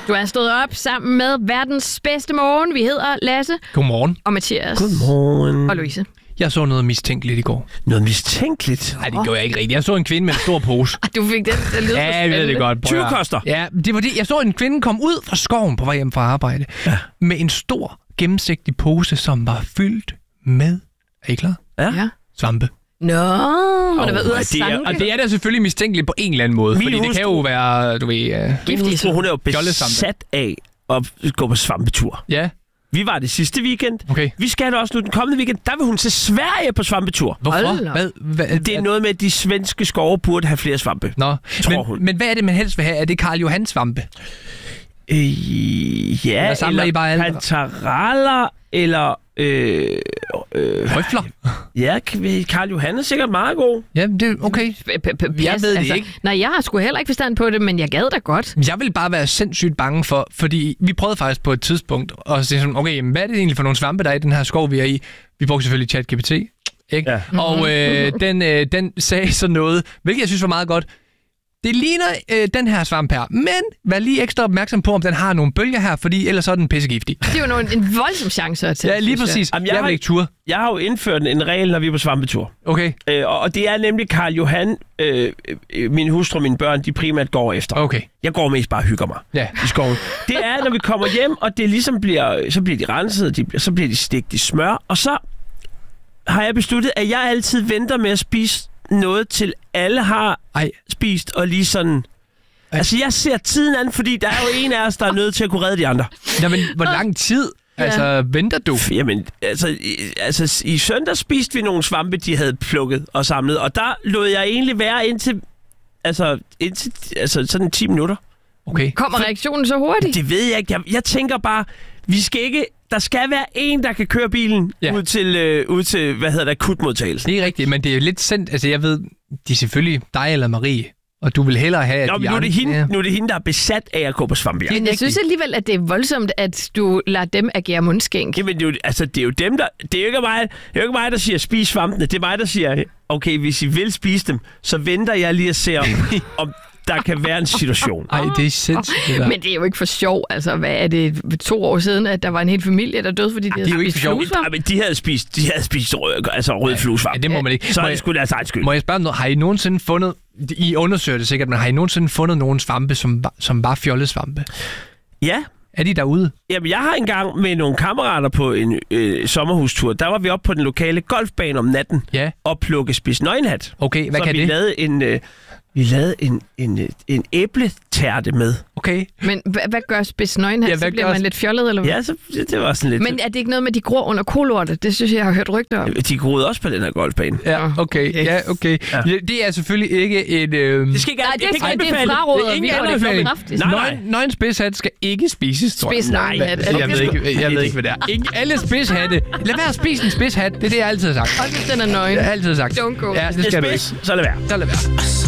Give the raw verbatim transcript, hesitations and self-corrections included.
Du er stået op sammen med verdens bedste morgen. Vi hedder Lasse. Godmorgen. Og Mathias. Godmorgen. Og Louise. Jeg så noget mistænkeligt i går. Noget mistænkeligt? Nej, det gjorde jeg ikke rigtigt. Jeg så en kvinde med en stor pose. Du fik den, der lyder Ja, jeg ved det godt. tyve koster. Ja, det var det. Jeg så en kvinde komme ud fra skoven på vej hjem fra arbejde. Ja. Med en stor, gennemsigtig pose, som var fyldt med... Er I klar? Ja. Ja. Svampe. Nå, hun har været ude og at det er- sanke. Og det er da selvfølgelig mistænkeligt på en eller anden måde. Min fordi det hustru- kan jo være, du ved... Uh... Min hustru, hun er jo Fjollesvampe. besat af at gå på svampetur. Ja, Vi var det sidste weekend. okay. Vi skal også nu den kommende weekend. Der vil hun til Sverige på svampetur. Hvorfor? Hold da. Hvad, hvad, Det er noget med, at de svenske skove burde have flere svampe. Nå, tror hun. men, men hvad er det, man helst vil have? Er det Karl Johans svampe? Øh, ja, Eller samler I bare alle? pantaraller, eller... Øh, øh, Røfler? ja, Karl Johan er sikkert meget god. Ja, det er okay. Jeg ved det ikke. Nej, jeg har sgu heller ikke forstand på det, men jeg gad da godt. Jeg vil bare være sindssygt bange for, fordi vi prøvede faktisk på et tidspunkt at sige sådan, okay, men hvad er det egentlig for nogle svampe, der er i den her skov, vi er i? Vi brugte selvfølgelig ChatGPT, ikke? Ja. Og øh, den, øh, den sagde så noget, hvilket jeg synes var meget godt. Det ligner øh, den her svamp her, men vær lige ekstra opmærksom på, om den har nogle bølger her, fordi ellers så er den pissegiftig. Det er jo nogle, en voldsom chance at tage. Ja, lige synes jeg. præcis. Jamen, Jeg, jeg jeg har- vil ikke ture. Jeg har jo indført en regel, når vi er på svampetur. Okay, Øh, og og det er nemlig Karl Johan, øh, øh, min hustru og mine børn, de primært går efter. okay. Jeg går mest bare og hygger mig Ja. i skoven. Det er, når vi kommer hjem, og det ligesom bliver, så bliver de renset, de, bliver- så bliver de stegt i smør, og så har jeg besluttet, at jeg altid venter med at spise noget, til alle har Ej, spist, og lige sådan... Altså, jeg ser tiden an, fordi der er jo en af os, der er nødt til at kunne redde de andre. jamen, hvor lang tid altså, venter du? Jamen, altså, i, altså, i søndag spiste vi nogle svampe, de havde plukket og samlet, og der lod jeg egentlig være indtil, altså, indtil altså, sådan ti minutter. Okay. Kommer reaktionen så hurtigt? Det ved jeg ikke. Jeg, jeg tænker bare, vi skal ikke... Der skal være en, der kan køre bilen Ja. ja. ud, til, øh, ud til, hvad hedder det, akutmodtagelsen. Det er rigtigt, men det er jo lidt sendt. Altså, jeg ved, de er selvfølgelig dig eller Marie, og du vil hellere have, at Nå, de men nu er, det andre- hende, Ja. nu er det hende, der er besat af at gå på svampejagt. Men jeg synes alligevel, at det er voldsomt, at du lader dem agere mundskænk. Jamen, det er, jo, altså, det er jo dem, der... Det er jo ikke mig, det er jo ikke mig der siger, spis svampene. Det er mig, der siger, okay, hvis I vil spise dem, så venter jeg lige at se, om, om der kan være en situation. Ej, det er sindssygt, det der. Men det er jo ikke for sjov. Altså, hvad er det to år siden, at der var en hel familie, der døde, fordi de det er jo havde ikke spist for sjov. fluesvamp? Ja, men de havde spist, de havde spist rød, altså rød fluesvamp. Ja, det må man ikke. Så Må er jeg- det sgu deres egen skyld. Må jeg spørge om noget? Har I nogensinde fundet, I undersøger det sikkert, men har I nogensinde fundet nogle svampe, som, var- som var fjollesvampe? Ja, Er de derude? jamen, jeg har engang med nogle kammerater på en øh, sommerhustur, der var vi oppe på den lokale golfbane om natten Ja. og plukke spids nøgenhat. Okay, hvad så kan vi det? lavede en, øh, vi lavede en, en, øh, en æbletærte med. Okay. Men hvad, hvad gør spids nøgenhat? Ja, Ja, hvad så bliver gør- man lidt fjollet, eller hvad? Ja, så det, det var sådan lidt... Men er det ikke noget med, de gror under kolortet? Det synes jeg, jeg har hørt rygter om. De groede også på den her golfbane. Ja, okay. Ja, okay. Ja. Ja, det er selvfølgelig ikke en... Øh... Det skal ikke Nej, jeg det, kan skal, ikke det er anbefale. frarådet, Det er og vi ingen gør det anbefaling. kraftigt. Nej, nej. Nøgen, nøgen spidshat skal ikke spises, tror jeg. Spids nøgenhat. Er det Jeg ikke ved det? ikke, jeg ved ikke, hvad det er. Ikke alle spidshatte. Lad være at spise en spidshat. Det er det, jeg altid har sagt. Hold kæft, den er nøgen. Jeg har altid sagt. Don't go. Ja, det Det skal er du ikke. spids, så lad være. Så lad være.